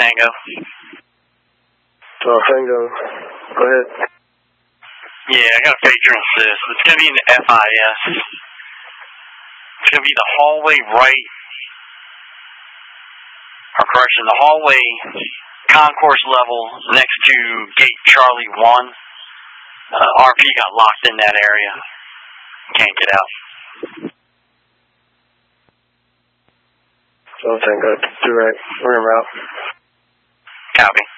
Tango. 12 Tango. Go ahead. Yeah, I got a pager and assist. It's going to be in the FIS. It's going to be the hallway right, or correction, the hallway concourse level next to gate Charlie 1. RP got locked in that area. Can't get out. 12 Tango. Direct. We're en route. Copy.